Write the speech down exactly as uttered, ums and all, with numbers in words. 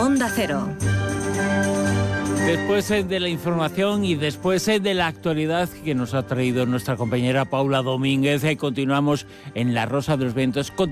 Onda Cero. Después eh, de la información y después eh, de la actualidad que nos ha traído nuestra compañera Paula Domínguez, eh, continuamos en La Rosa de los Vientos.